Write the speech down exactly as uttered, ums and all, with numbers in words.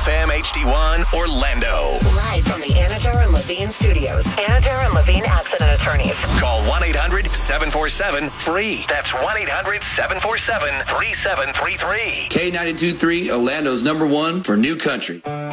F M H D one Orlando. Live from the Anajar and Levine Studios. Anajar and Levine Accident Attorneys. Call one eight hundred seven four seven free. That's one eight hundred seven four seven three seven three three. K ninety-two point three, Orlando's number one for new country.